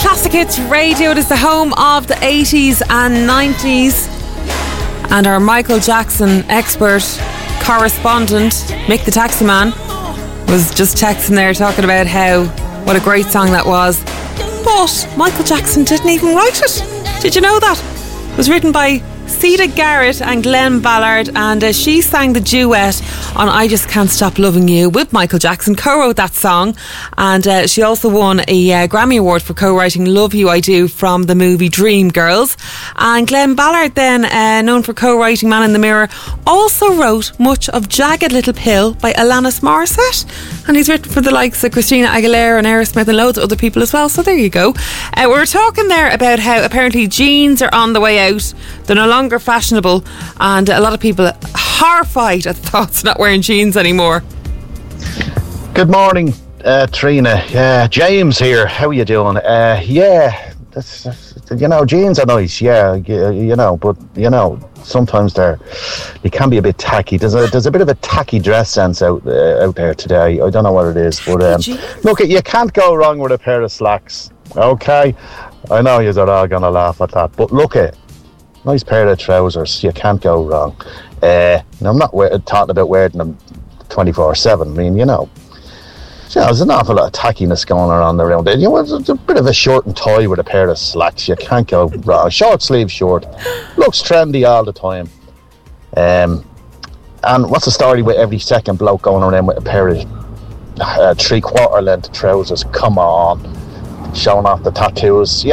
Classic Hits Radio. It is the home of the 80s and 90s. And our Michael Jackson expert correspondent, Mick the Taxi Man, was just texting there talking about what a great song that was. But Michael Jackson didn't even write it. Did you know that? It was written by Sida Garrett and Glenn Ballard, and she sang the duet on I Just Can't Stop Loving You with Michael Jackson, co-wrote that song, and she also won a Grammy Award for co-writing Love You I Do from the movie Dreamgirls. And Glenn Ballard, then known for co-writing Man in the Mirror, also wrote much of Jagged Little Pill by Alanis Morissette, and he's written for the likes of Christina Aguilera and Aerosmith and loads of other people as well, so there you go. We were talking there about how apparently jeans are on the way out. They're no longer fashionable, and a lot of people are horrified at the thoughts of not wearing jeans anymore. Good morning, Trina. James here. How are you doing? That's jeans are nice. But sometimes you can be a bit tacky. There's a bit of a tacky dress sense out there today. I don't know what it is, but look, you can't go wrong with a pair of slacks. Okay, I know you're all gonna laugh at that, but look at. Nice pair of trousers, you can't go wrong. I'm not talking about wearing them 24/7. I mean, there's an awful lot of tackiness going around around it. It's a bit of a shirt and tie with a pair of slacks. You can't go wrong. Short sleeve shirt, looks trendy all the time. And what's the story with every second bloke going around with a pair of 3/4 length trousers? Come on, showing off the tattoos.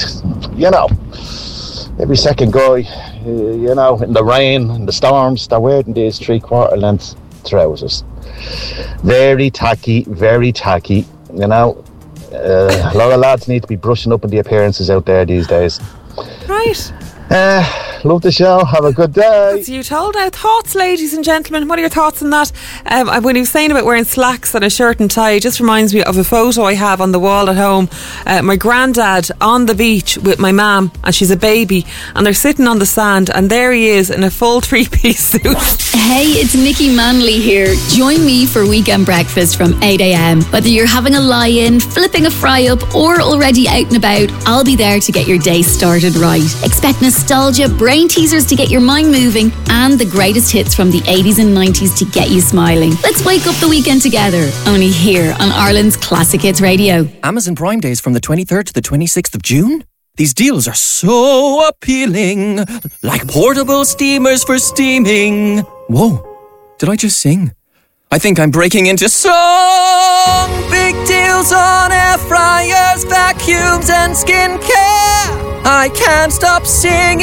Every second guy, in the rain, in the storms, they're wearing these 3/4 length trousers. Very tacky, very tacky. A lot of lads need to be brushing up on the appearances out there these days. Right. Love the show. Have a good day. That's you told. Thoughts, ladies and gentlemen. What are your thoughts on that? When he was saying about wearing slacks and a shirt and tie, it just reminds me of a photo I have on the wall at home. My granddad on the beach with my mum, and she's a baby, and they're sitting on the sand, and there he is in a full three-piece suit. Hey, it's Nikki Manley here. Join me for weekend breakfast from 8 a.m. Whether you're having a lie-in, flipping a fry-up, or already out and about, I'll be there to get your day started right. Expect nostalgia, brain teasers to get your mind moving, and the greatest hits from the 80s and 90s to get you smiling. Let's wake up the weekend together, only here on Ireland's Classic Hits Radio. Amazon Prime Days from the 23rd to the 26th of June? These deals are so appealing, like portable steamers for steaming. Whoa, did I just sing? I think I'm breaking into song. Big deals on air fryers, vacuums and skincare. I can't stop singing.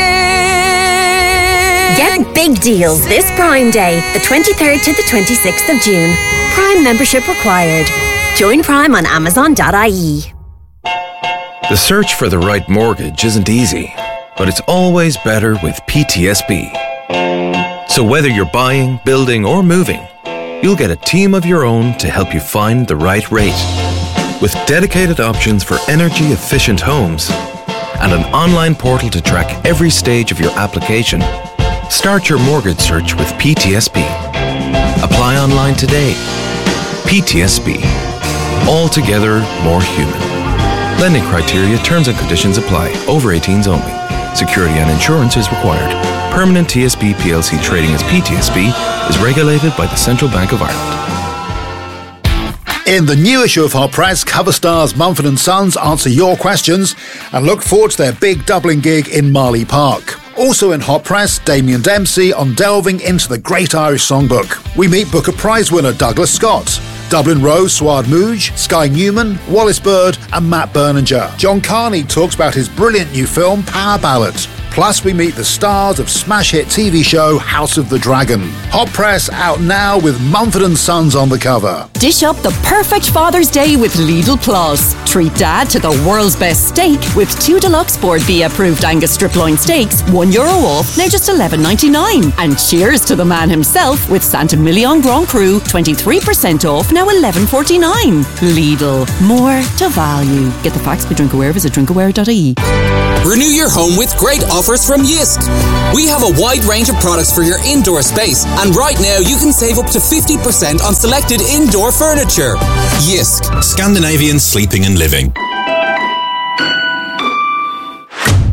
Get big deals this Prime Day, the 23rd to the 26th of June. Prime membership required. Join Prime on Amazon.ie. The search for the right mortgage isn't easy, but it's always better with PTSB. So whether you're buying, building or moving, you'll get a team of your own to help you find the right rate. With dedicated options for energy-efficient homes and an online portal to track every stage of your application, start your mortgage search with PTSB. Apply online today. PTSB. Altogether more human. Lending criteria, terms and conditions apply. Over 18s only. Security and insurance is required. Permanent TSB PLC trading as PTSB is regulated by the Central Bank of Ireland. In the new issue of Hot Press, cover stars Mumford & Sons answer your questions and look forward to their big Dublin gig in Marley Park. Also in Hot Press, Damien Dempsey on delving into the Great Irish Songbook. We meet Booker Prize winner Douglas Scott, Dublin Rose, Suad Mooj, Sky Newman, Wallace Bird and Matt Berninger. John Carney talks about his brilliant new film Power Ballad. Plus, we meet the stars of smash hit TV show House of the Dragon. Hot Press out now with Mumford & Sons on the cover. Dish up the perfect Father's Day with Lidl Plus. Treat Dad to the world's best steak with 2 deluxe Board B approved Angus strip loin steaks, €1 off, now just $11.99. And cheers to the man himself with Santa Million Grand Cru, 23% off, now $11.49. Lidl, more to value. Get the facts by Drinkaware, visit drinkaware.ie. Renew your home with great offers from Jysk. We have a wide range of products for your indoor space, and right now you can save up to 50% on selected indoor furniture. Jysk. Scandinavian sleeping and living.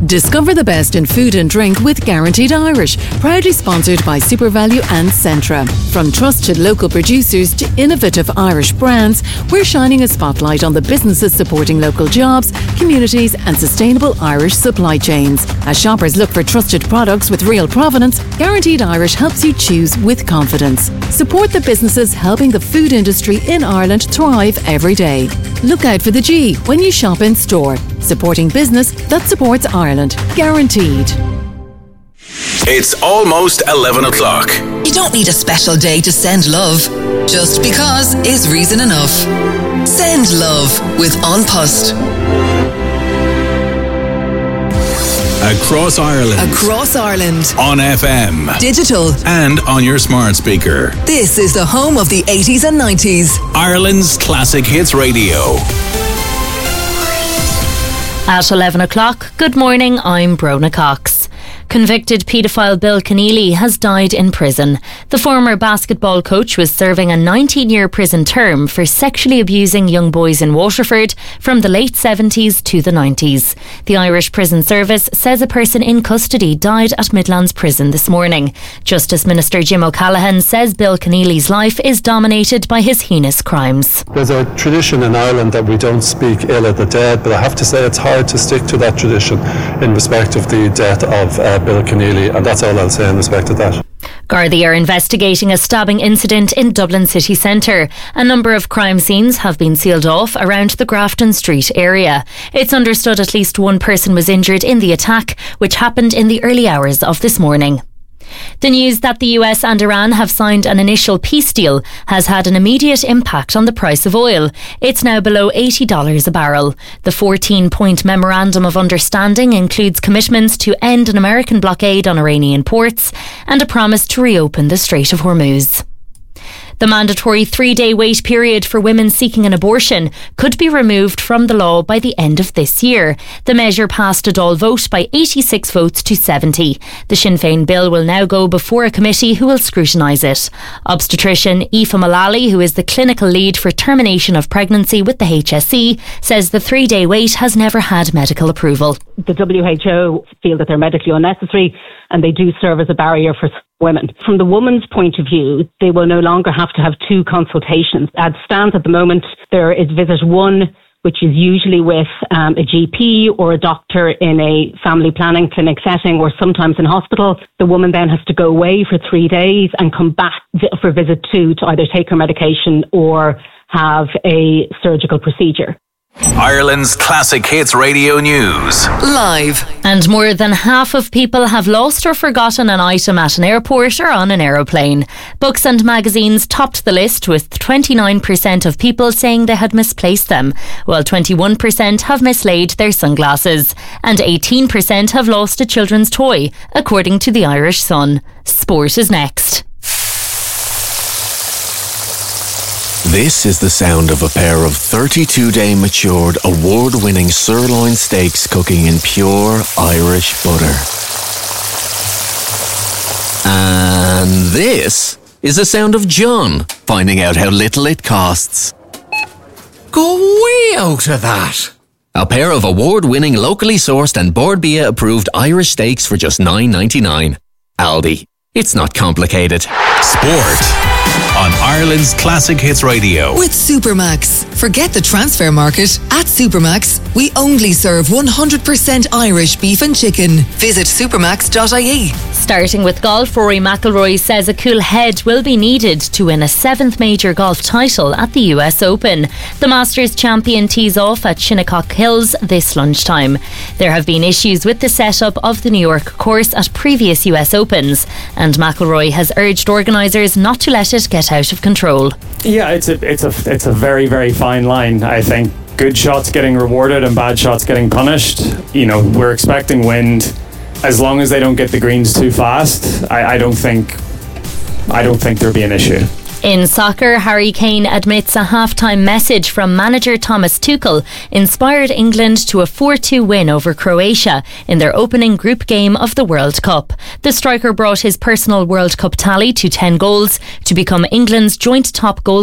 Discover the best in food and drink with Guaranteed Irish, proudly sponsored by SuperValu and Centra. From trusted local producers to innovative Irish brands, we're shining a spotlight on the businesses supporting local jobs, communities and sustainable Irish supply chains. As shoppers look for trusted products with real provenance, Guaranteed Irish helps you choose with confidence. Support the businesses helping the food industry in Ireland thrive every day. Look out for the G when you shop in store. Supporting business that supports Ireland. Guaranteed. It's almost 11 o'clock. You don't need a special day to send love. Just because is reason enough. Send love with An Post. Across Ireland. Across Ireland. On FM. Digital. And on your smart speaker. This is the home of the 80s and 90s. Ireland's Classic Hits Radio. At 11 o'clock, good morning, I'm Brona Cox. Convicted paedophile Bill Keneally has died in prison. The former basketball coach was serving a 19-year prison term for sexually abusing young boys in Waterford from the late 70s to the 90s. The Irish Prison Service says a person in custody died at Midlands Prison this morning. Justice Minister Jim O'Callaghan says Bill Keneally's life is dominated by his heinous crimes. There's a tradition in Ireland that we don't speak ill of the dead, but I have to say it's hard to stick to that tradition in respect of the death of Bill Keneally, and that's all I'll say in respect of that. Gardaí are investigating a stabbing incident in Dublin city centre. A number of crime scenes have been sealed off around the Grafton Street area. It's understood at least one person was injured in the attack, which happened in the early hours of this morning. The news that the US and Iran have signed an initial peace deal has had an immediate impact on the price of oil. It's now below $80 a barrel. The 14-point memorandum of understanding includes commitments to end an American blockade on Iranian ports and a promise to reopen the Strait of Hormuz. The mandatory 3-day wait period for women seeking an abortion could be removed from the law by the end of this year. The measure passed a Dáil vote by 86 votes to 70. The Sinn Féin bill will now go before a committee who will scrutinise it. Obstetrician Aoife Mullally, who is the clinical lead for termination of pregnancy with the HSE, says the 3-day wait has never had medical approval. The WHO feel that they're medically unnecessary and they do serve as a barrier for women. From the woman's point of view, they will no longer have to have 2 consultations. As stands at the moment, there is visit 1, which is usually with a GP or a doctor in a family planning clinic setting or sometimes in hospital. The woman then has to go away for 3 days and come back for visit 2 to either take her medication or have a surgical procedure. Ireland's Classic Hits Radio News. Live. And more than half of people have lost or forgotten an item at an airport or on an aeroplane. Books and magazines topped the list, with 29% of people saying they had misplaced them, while 21% have mislaid their sunglasses, and 18% have lost a children's toy, according to the Irish Sun. Sport is next. This is the sound of a pair of 32-day matured, award-winning sirloin steaks cooking in pure Irish butter. And this is the sound of John finding out how little it costs. Go way out of that! A pair of award-winning, locally sourced and Bord Bia approved Irish steaks for just $9.99. Aldi. It's not complicated. Sport on Ireland's Classic Hits Radio. With Supermax. Forget the transfer market. At Supermax, we only serve 100% Irish beef and chicken. Visit supermax.ie. Starting with golf, Rory McIlroy says a cool head will be needed to win a 7th major golf title at the US Open. The Masters champion tees off at Shinnecock Hills this lunchtime. There have been issues with the setup of the New York course at previous US Opens, and McIlroy has urged organisers not to let it get out of control. Yeah, it's a very, very fine line, I think. Good shots getting rewarded and bad shots getting punished. You know, we're expecting wind. As long as they don't get the greens too fast, I don't think there'll be an issue. In soccer, Harry Kane admits a half-time message from manager Thomas Tuchel inspired England to a 4-2 win over Croatia in their opening group game of the World Cup. The striker brought his personal World Cup tally to 10 goals to become England's joint top goal